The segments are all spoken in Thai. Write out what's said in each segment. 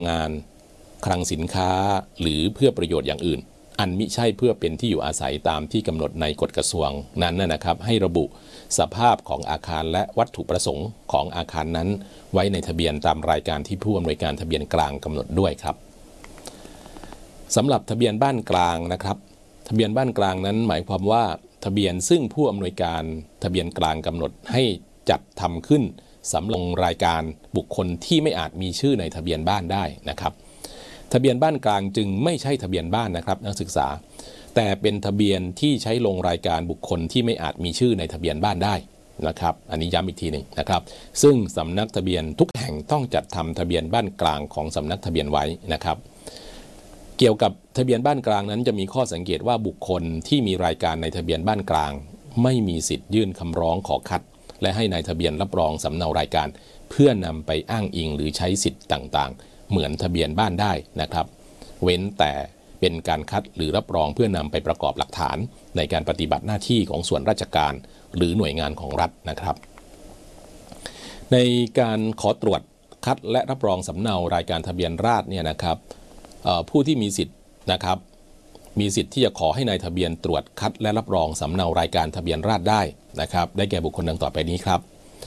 งานคลังสินค้าหรือเพื่อประโยชน์อย่างอื่นอันมิใช่เพื่อเป็นที่อยู่อาศัยตามที่กำหนดในกฎกระทรวงนั้นนะครับให้ระบุสภาพของอาคารและวัตถุประสงค์ของอาคารนั้นไว้ในทะเบียนตามรายการที่ผู้อำนวยการทะเบียนกลางกำหนดด้วยครับสำหรับทะเบียนบ้านกลางนะครับทะเบียนบ้านกลางนั้นหมายความว่าทะเบียนซึ่งผู้อำนวยการทะเบียนกลางกำหนดให้จัดทำขึ้นสำหรับรายการบุคคลที่ไม่อาจมีชื่อในทะเบียนบ้านได้นะครับทะเบียนบ้านกลางจึงไม่ใช่ทะเบียนบ้านนะครับนักศึกษาแต่เป็นทะเบียนที่ใช้ลงรายการบุคคลที่ไม่อาจมีชื่อในทะเบียนบ้านได้นะครับอันนี้ย้ำอีกทีหนึ่งนะครับซึ่งสำนักทะเบียนทุกแห่งต้องจัดทำทะเบียนบ้านกลางของสำนักทะเบียนไว้นะครับเกี่ยวกับทะเบียนบ้านกลางนั้นจะมีข้อสังเกตว่าบุคคลที่มีรายการในทะเบียนบ้านกลางไม่มีสิทธิ์ยื่นคำร้องขอคัดและให้นายทะเบียนรับรองสำเนารายการเพื่อนำไปอ้างอิงหรือใช้สิทธิ์ต่างๆเหมือนทะเบียนบ้านได้นะครับเว้นแต่เป็นการคัดหรือรับรองเพื่อนำไปประกอบหลักฐานในการปฏิบัติหน้าที่ของส่วนราชการหรือหน่วยงานของรัฐนะครับในการขอตรวจคัดและรับรองสำเนารายการทะเบียนราษฎร์เนี่ยนะครับผู้ที่มีสิทธิ์นะครับมีสิทธิ์ที่จะขอให้นายทะเบียนตรวจคัดและรับรองสำเนารายการทะเบียนราษฎร์ได้นะครับได้แก่บุคคลดังต่อไปนี้ครับ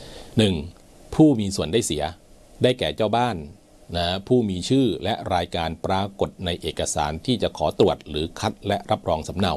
1. ผู้มีส่วนได้เสียได้แก่เจ้าบ้านนะผู้มีชื่อและรายการปรากฏในเอกสารที่จะขอตรวจหรือคัดและรับรองสำเนา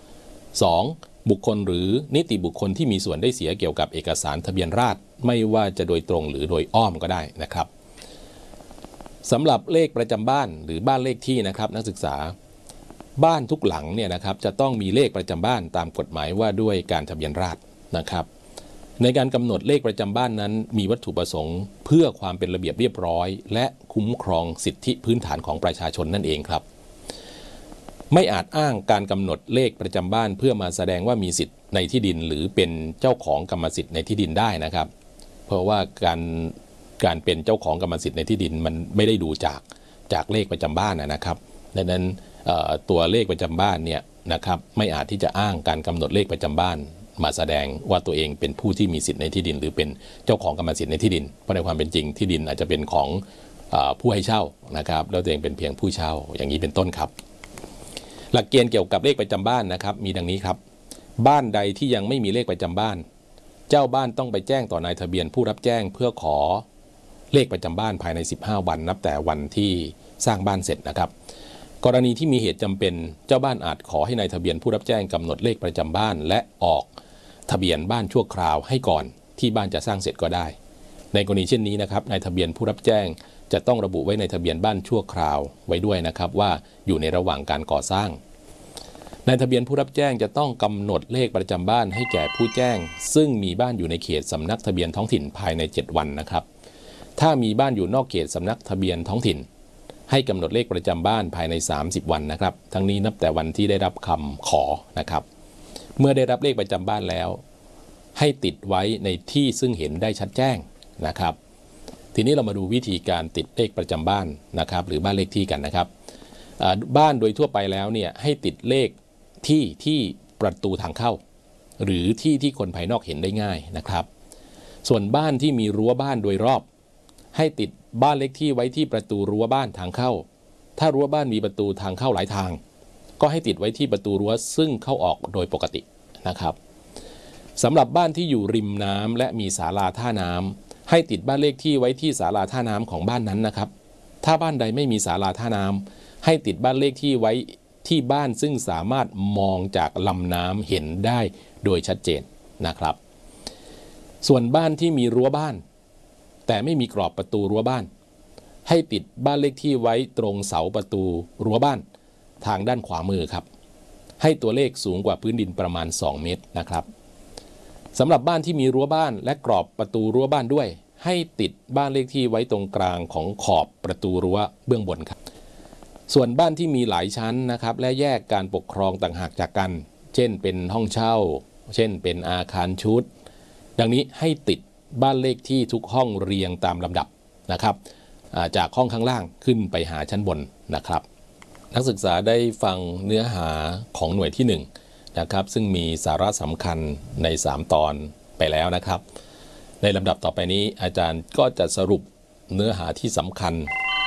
2. บุคคลหรือนิติบุคคลที่มีส่วนได้เสียเกี่ยวกับเอกสารทะเบียนราษฎร์ไม่ว่าจะโดยตรงหรือโดยอ้อมก็ได้นะครับสำหรับเลขประจำบ้านหรือบ้านเลขที่นะครับนักศึกษาบ้านทุกหลังเนี่ยนะครับจะต้องมีเลขประจำบ้านตามกฎหมายว่าด้วยการทะเบียนราษฎร์นะครับในการกำหนดเลขประจำบ้านนั้นมีวัตถุประสงค์เพื่อความเป็นระเบียบเรียบร้อยและคุ้มครองสิทธิพื้นฐานของประชาชนนั่นเองครับไม่อาจอ้างการกำหนดเลขประจำบ้านเพื่อมาแสดงว่ามีสิทธิ์ในที่ดินหรือเป็นเจ้าของกรรมสิทธิ์ในที่ดินได้นะครับเพราะว่าการเป็นเจ้าของกรรมสิทธิ์ในที่ดินมันไม่ได้ดูจากเลขประจำบ้านนะครับดังนั้นตัวเลขประจำบ้านเนี่ยนะครับไม่อาจที่จะอ้างการกำหนดเลขประจำบ้านมาแสดงว่าตัวเองเป็นผู้ที่มีสิทธิ์ในที่ดินหรือเป็นเจ้าของกรรมสิทธิ์ในที่ดินเพราะในความเป็นจริงที่ดินอาจจะเป็นของผู้ให้เช่านะครับแล้วตัวเองเป็นเพียงผู้เช่าอย่างนี้เป็นต้นครับหลักเกณฑ์เกี่ยวกับเลขประจำบ้านนะครับมีดังนี้ครับบ้านใดที่ยังไม่มีเลขประจำบ้านเจ้าบ้านต้องไปแจ้งต่อนายทะเบียนผู้รับแจ้งเพื่อขอเลขประจำบ้านภายใน15วันนับแต่วันที่สร้างบ้านเสร็จนะครับกรณีที่มีเหตุจำเป็นเจ้าบ้านอาจขอให้นายทะเบียนผู้รับแจ้งกำหนดเลขประจำบ้านและออกทะเบียนบ้านชั่วคราวให้ก่อนที่บ้านจะสร้างเสร็จก็ได้ในกรณีเช่นนี้นะครับนายทะเบียนผู้รับแจ้งจะต้องระบุไว้ในทะเบียนบ้านชั่วคราวไว้ด้วยนะครับว่าอยู่ในระหว่างการก่อสร้างนายทะเบียนผู้รับแจ้งจะต้องกำหนดเลขประจำบ้านให้แก่ผู้แจ้งซึ่งมีบ้านอยู่ในเขตสำนักทะเบียนท้องถิ่นภายใน7วันนะครับถ้ามีบ้านอยู่นอกเขตสำนักทะเบียนท้องถิ่นให้กำหนดเลขประจำบ้านภายใน30วันนะครับทั้งนี้นับแต่วันที่ได้รับคำขอนะครับเมื่อได้รับเลขประจำบ้านแล้วให้ติดไว้ในที่ซึ่งเห็นได้ชัดแจ้งนะครับทีนี้เรามาดูวิธีการติดเลขประจำบ้านนะครับหรือบ้านเลขที่กันนะครับบ้านโดยทั่วไปแล้วเนี่ยให้ติดเลขที่ประตูทางเข้าหรือที่คนภายนอกเห็นได้ง่ายนะครับส่วนบ้านที่มีรั้วบ้านโดยรอบให้ติดบ้านเลขที่ไว้ที่ประตูรั้วบ้านทางเข้าถ้ารั้วบ้านมีประตูทางเข้าหลายทางก็ให้ติดไว้ที่ประตูรั้วซึ่งเข้าออกโดยปกตินะครับสำหรับบ้านที่อยู่ริมน้ำและมีศาลาท่าน้ำให้ติดบ้านเลขที่ไว้ที่ศาลาท่าน้ำของบ้านนั้นนะครับถ้าบ้านใดไม่มีศาลาท่าน้ำให้ติดบ้านเลขที่ไว้ที่บ้านซึ่งสามารถมองจากลำน้ำเห็นได้โดยชัดเจนนะครับส่วนบ้านที่มีรั้วบ้านแต่ไม่มีกรอบประตูรั้วบ้านให้ติดบ้านเลขที่ไว้ตรงเสาประตูรั้วบ้านทางด้านขวามือครับให้ตัวเลขสูงกว่าพื้นดินประมาณ2เมตรนะครับสำหรับบ้านที่มีรั้วบ้านและกรอบประตูรั้วบ้านด้วยให้ติดบ้านเลขที่ไว้ตรงกลางของขอบประตูรั้วเบื้องบนครับส่วนบ้านที่มีหลายชั้นนะครับและแยกการปกครองต่างหากจากกันเช่นเป็นห้องเช่าเช่นเป็นอาคารชุดดังนี้ให้ติดบ้านเลขที่ทุกห้องเรียงตามลำดับนะครับจากห้องข้างล่างขึ้นไปหาชั้นบนนะครับนักศึกษาได้ฟังเนื้อหาของหน่วยที่1นะครับซึ่งมีสาระสำคัญใน3ตอนไปแล้วนะครับในลำดับต่อไปนี้อาจารย์ก็จะสรุปเนื้อหาที่สำคัญ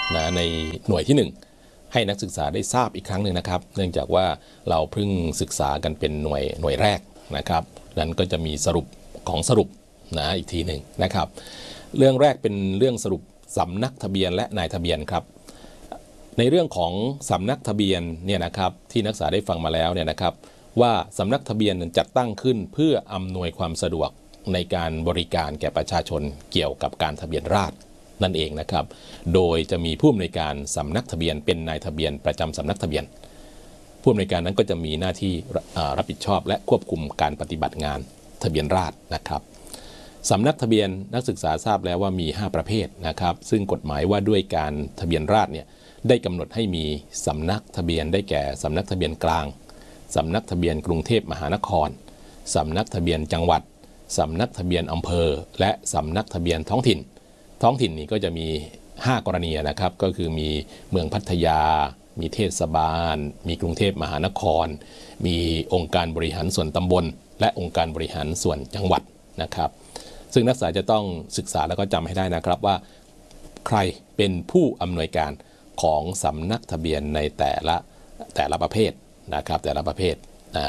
นะในหน่วยที่ 1ให้นักศึกษาได้ทราบอีกครั้งหนึ่งนะครับเนื่องจากว่าเราเพิ่งศึกษากันเป็นหน่วยแรกนะครับนั้นก็จะมีสรุปของสรุปนะอีกทีหนึ่งนะครับเรื่องแรกเป็นเรื่องสรุปสำนักทะเบียนและนายทะเบียนครับในเรื่องของสำนักทะเบียนเนี่ยนะครับที่นักศึกษาได้ฟังมาแล้วเนี่ยนะครับว่าสำนักทะเบียนจัดตั้งขึ้นเพื่ออำนวยความสะดวกในการบริการแก่ประชาชนเกี่ยวกับการทะเบียนราษฎรนั่นเองนะครับโดยจะมีผู้อำนวยการสำนักทะเบียนเป็นนายทะเบียนประจำสำนักทะเบียนผู้อำนวยการนั้นก็จะมีหน้าที่รับผิดชอบและควบคุมการปฏิบัติงานทะเบียนราษฎรนะครับสำนักทะเบียนนักศึกษาทราบแล้วว่ามี5ประเภทนะครับซึ่งกฎหมายว่าด้วยการทะเบียนราษฎรเนี่ยได้กำหนดให้มีสำนักทะเบียนได้แก่สำนักทะเบียนกลางสำนักทะเบียนกรุงเทพมหานครสำนักทะเบียนจังหวัดสำนักทะเบียนอำเภอและสำนักทะเบียนท้องถิ่นนี่ก็จะมี5กรณีนะครับก็คือมีเมืองพัทยามีเทศบาลมีกรุงเทพมหานครมีองค์การบริหารส่วนตำบลและองค์การบริหารส่วนจังหวัดนะครับซึ่งนักศึกษาจะต้องศึกษาแล้วก็จำให้ได้นะครับว่าใครเป็นผู้อำนวยการของสำนักทะเบียนในแต่ละประเภทนะครับแต่ละประเภท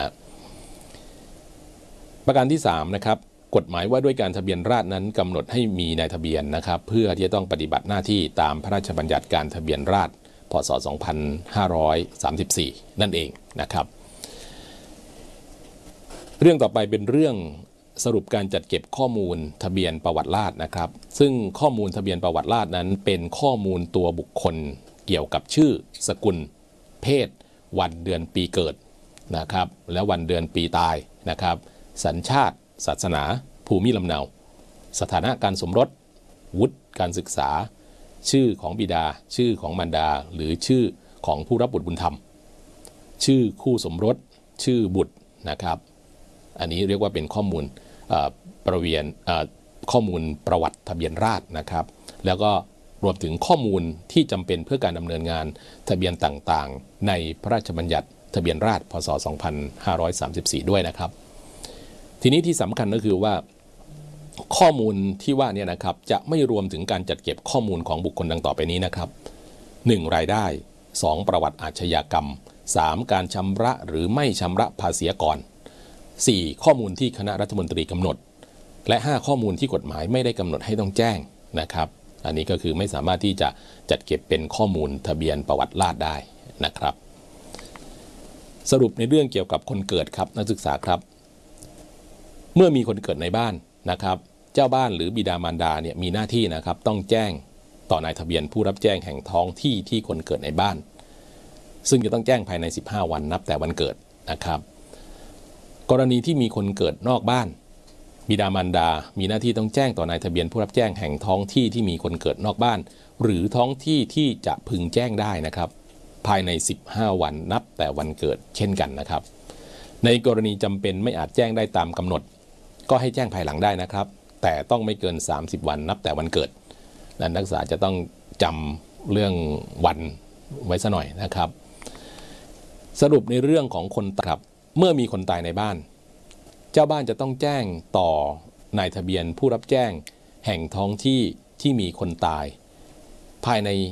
ประการที่3นะครับกฎหมายว่าด้วยการทะเบียนราษฎรนั้นกำหนดให้มีนายทะเบียนนะครับเพื่อที่จะต้องปฏิบัติหน้าที่ตามพระราชบัญญัติการทะเบียนราษฎรพ.ศ. 2534นั่นเองนะครับเรื่องต่อไปเป็นเรื่องสรุปการจัดเก็บข้อมูลทะเบียนประวัติราษฎรนะครับซึ่งข้อมูลทะเบียนประวัติราษฎรนั้นเป็นข้อมูลตัวบุคคลเกี่ยวกับชื่อสกุลเพศวันเดือนปีเกิดนะครับและวันเดือนปีตายนะครับสัญชาติศาสนาภูมิลำเนาสถานะการสมรสวุฒิการศึกษาชื่อของบิดาชื่อของมารดาหรือชื่อของผู้รับบุตรบุญธรรมชื่อคู่สมรสชื่อบุตรนะครับอันนี้เรียกว่าเป็นข้อมูลข้อมูลประวัติทะเบียนราษฎรนะครับแล้วก็รวมถึงข้อมูลที่จำเป็นเพื่อการดำเนินงานทะเบียนต่างๆในพระราชบัญญัติทะเบียนราษฎรพ.ศ. 2534ด้วยนะครับทีนี้ที่สำคัญก็คือว่าข้อมูลที่ว่านี่นะครับจะไม่รวมถึงการจัดเก็บข้อมูลของบุคคลดังต่อไปนี้นะครับ 1. รายได้ 2. ประวัติอาชญากรรม 3. การชำระหรือไม่ชำระภาษีอากร 4. ข้อมูลที่คณะรัฐมนตรีกำหนดและ 5. ข้อมูลที่กฎหมายไม่ได้กำหนดให้ต้องแจ้งนะครับอันนี้ก็คือไม่สามารถที่จะจัดเก็บเป็นข้อมูลทะเบียนประวัติราษฎรได้นะครับสรุปในเรื่องเกี่ยวกับคนเกิดครับนักศึกษาครับเมื่อมีคนเกิดในบ้านนะครับเจ้าบ้านหรือบิดามารดาเนี่ยมีหน้าที่นะครับต้องแจ้งต่อนายทะเบียนผู้รับแจ้งแห่งท้องที่ที่คนเกิดในบ้านซึ่งจะต้องแจ้งภายใน15วันนับแต่วันเกิดนะครับกรณีที่มีคนเกิดนอกบ้านบิดามารดามีหน้าที่ต้องแจ้งต่อนายทะเบียนผู้รับแจ้งแห่งท้องที่ที่มีคนเกิดนอกบ้านหรือท้องที่ที่จะพึงแจ้งได้นะครับภายใน15วันนับแต่วันเกิดเช่นกันนะครับในกรณีจำเป็นไม่อาจแจ้งได้ตามกำหนดก็ให้แจ้งภายหลังได้นะครับแต่ต้องไม่เกิน30วันนับแต่วันเกิดนักศึกษาจะต้องจำเรื่องวันไว้ซะหน่อยนะครับสรุปในเรื่องของคนตายครับเมื่อมีคนตายในบ้านเจ้าบ้านจะต้องแจ้งต่อนายทะเบียนผู้รับแจ้งแห่งท้องที่ที่มีคนตายภายใน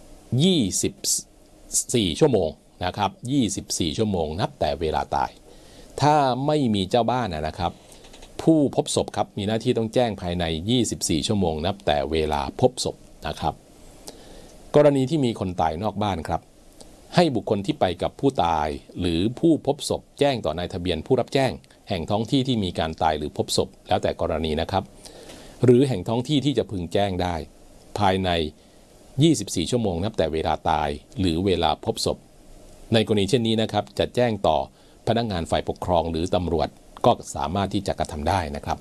24ชั่วโมงนะครับ24ชั่วโมงนับแต่เวลาตายถ้าไม่มีเจ้าบ้านนะครับผู้พบศพครับมีหน้าที่ต้องแจ้งภายใน24ชั่วโมงนับแต่เวลาพบศพนะครับกรณีที่มีคนตายนอกบ้านครับให้บุคคลที่ไปกับผู้ตายหรือผู้พบศพแจ้งต่อนายทะเบียนผู้รับแจ้งแห่งท้องที่ที่มีการตายหรือพบศพแล้วแต่กรณีนะครับหรือแห่งท้องที่ที่จะพึงแจ้งได้ภายใน24ชั่วโมงนับแต่เวลาตายหรือเวลาพบศพในกรณีเช่นนี้นะครับจะแจ้งต่อพนักงานฝ่ายปกครองหรือตำรวจก็สามารถที่จะกระทำได้นะครับ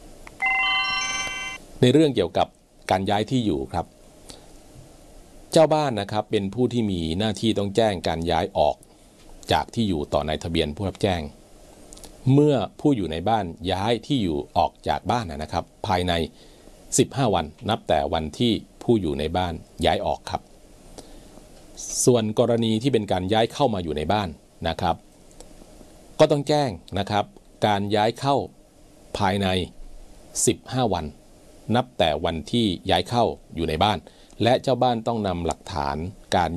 ในเรื่องเกี่ยวกับการย้ายที่อยู่ครับเจ้าบ้านนะครับเป็นผู้ที่มีหน้าที่ต้องแจ้งการย้ายออกจากที่อยู่ต่อนายทะเบียนผู้รับแจ้งเมื่อผู้อยู่ในบ้านย้ายที่อยู่ออกจากบ้านนะครับภายใน15วันนับแต่วันที่ผู้อยู่ในบ้านย้ายออกครับส่วนกรณีที่เป็นการย้ายเข้ามาอยู่ในบ้านนะครับก็ต้องแจ้งนะครับการย้ายเข้าภายใน15วันนับแต่วันที่ย้ายเข้าอยู่ในบ้านและเจ้าบ้านต้องนำหลักฐานการ